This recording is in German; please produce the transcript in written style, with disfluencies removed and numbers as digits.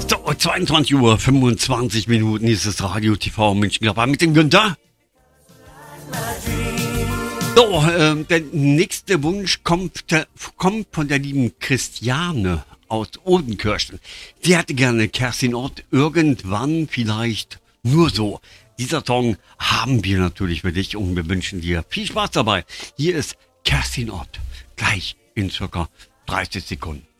So, 22 Uhr, 25 Minuten ist das Radio TV München mit dem Günther. So, der nächste Wunsch kommt von der lieben Christiane aus Odenkirchen. Sie hätte gerne Kerstin Ott irgendwann vielleicht nur so. Dieser Song haben wir natürlich für dich und wir wünschen dir viel Spaß dabei. Hier ist Kerstin Ott, gleich in circa 30 Sekunden.